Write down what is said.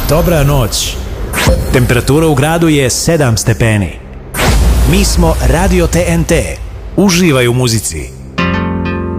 Dobra noć. Temperatura u gradu je 7 stepeni. Mi smo Radio TNT. Uživaj u muzici.